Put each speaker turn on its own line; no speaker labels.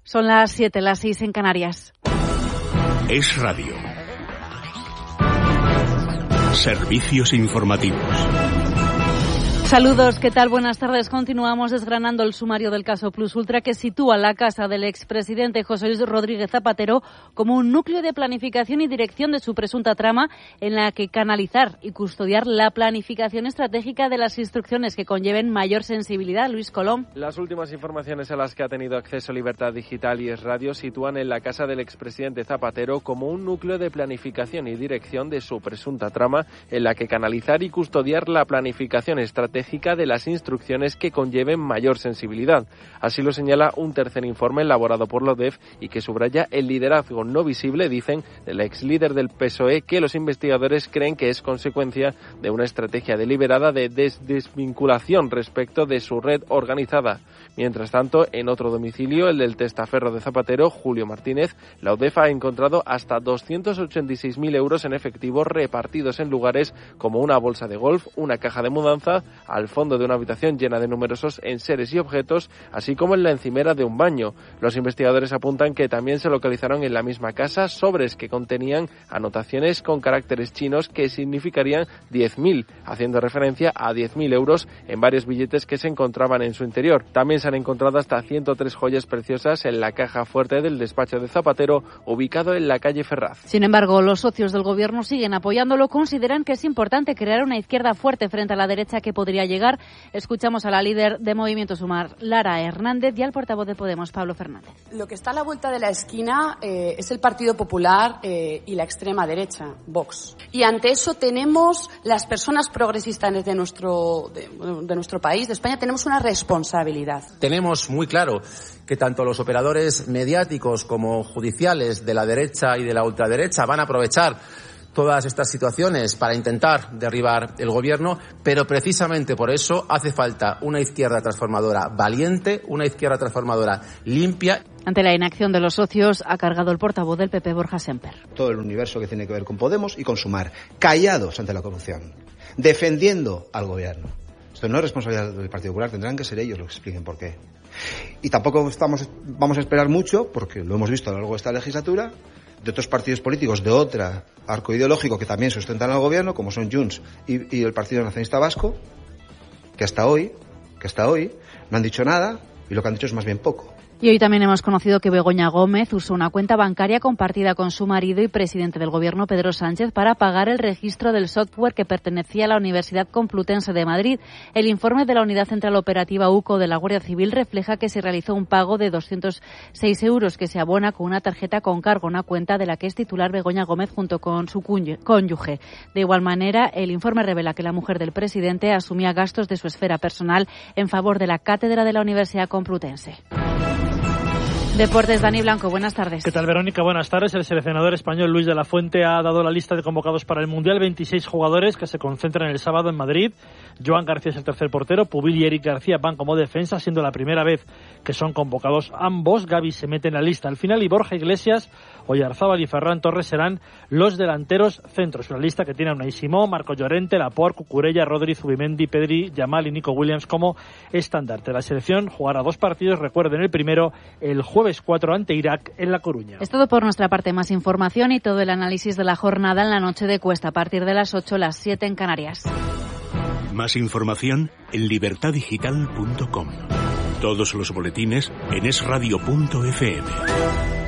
Son las 7, las 6 en Canarias.
Es Radio. Servicios informativos.
Saludos, ¿qué tal? Buenas tardes. Continuamos desgranando el sumario del caso Plus Ultra, que sitúa la casa del expresidente José Luis Rodríguez Zapatero como un núcleo de planificación y dirección de su presunta trama, en la que canalizar y custodiar la planificación estratégica de las instrucciones que conlleven mayor sensibilidad. Luis Colom.
Las últimas informaciones a las que ha tenido acceso Libertad Digital y Es Radio sitúan en la casa del expresidente Zapatero como un núcleo de planificación y dirección de su presunta trama, en la que canalizar y custodiar la planificación estratégica de las instrucciones que conlleven mayor sensibilidad. Así lo señala un tercer informe elaborado por la ODEF y que subraya el liderazgo no visible, dicen, del ex líder del PSOE, que los investigadores creen que es consecuencia de una estrategia deliberada de desvinculación respecto de su red organizada. Mientras tanto, en otro domicilio, el del testaferro de Zapatero, Julio Martínez, la ODEF ha encontrado hasta 286.000 euros en efectivo repartidos en lugares como una bolsa de golf, una caja de mudanza, al fondo de una habitación llena de numerosos enseres y objetos, así como en la encimera de un baño. Los investigadores apuntan que también se localizaron en la misma casa sobres que contenían anotaciones con caracteres chinos que significarían 10.000, haciendo referencia a 10.000 euros en varios billetes que se encontraban en su interior. También se han encontrado hasta 103 joyas preciosas en la caja fuerte del despacho de Zapatero, ubicado en la calle Ferraz.
Sin embargo, los socios del gobierno siguen apoyándolo, consideran que es importante crear una izquierda fuerte frente a la derecha que podría llegar. Escuchamos a la líder de Movimiento Sumar, Lara Hernández, y al portavoz de Podemos, Pablo Fernández.
Lo que está a la vuelta de la esquina es el Partido Popular y la extrema derecha, Vox. Y ante eso tenemos las personas progresistas de nuestro país, de España, tenemos una responsabilidad.
Tenemos muy claro que tanto los operadores mediáticos como judiciales de la derecha y de la ultraderecha van a aprovechar todas estas situaciones para intentar derribar el gobierno, pero precisamente por eso hace falta una izquierda transformadora valiente, una izquierda transformadora limpia.
Ante la inacción de los socios, ha cargado el portavoz del PP, Borja Semper.
Todo el universo que tiene que ver con Podemos y con Sumar, callados ante la corrupción, defendiendo al gobierno. Esto no es responsabilidad del Partido Popular, tendrán que ser ellos los que expliquen por qué. Y tampoco vamos a esperar mucho, porque lo hemos visto a lo largo de esta legislatura, de otros partidos políticos de otro arco ideológico que también sustentan al gobierno, como son Junts y el Partido Nacionalista Vasco, que hasta hoy no han dicho nada y lo que han dicho es más bien poco.
Y hoy también hemos conocido que Begoña Gómez usó una cuenta bancaria compartida con su marido y presidente del Gobierno, Pedro Sánchez, para pagar el registro del software que pertenecía a la Universidad Complutense de Madrid. El informe de la Unidad Central Operativa UCO de la Guardia Civil refleja que se realizó un pago de 206 euros que se abona con una tarjeta con cargo, una cuenta de la que es titular Begoña Gómez junto con su cónyuge. De igual manera, el informe revela que la mujer del presidente asumía gastos de su esfera personal en favor de la cátedra de la Universidad Complutense. Deportes, Dani Blanco, buenas tardes.
¿Qué tal, Verónica? Buenas tardes. El seleccionador español Luis de la Fuente ha dado la lista de convocados para el Mundial, 26 jugadores que se concentran el sábado en Madrid. Joan García es el tercer portero, Pubil y Eric García van como defensa, siendo la primera vez que son convocados ambos. Gavi se mete en la lista al final y Borja Iglesias, Oyarzábal y Ferran Torres serán los delanteros centros. Una lista que tiene a Unai Simón, Marco Llorente, Laporte, Cucurella, Rodri, Zubimendi, Pedri, Yamal y Nico Williams como estandarte. La selección jugará 2 partidos, recuerden el primero el jueves 4 ante Irak en La Coruña.
Es todo por nuestra parte. Más información y todo el análisis de la jornada en la noche de Cuesta a partir de las 8, las 7 en Canarias.
Más información en libertadigital.com. Todos los boletines en esradio.fm.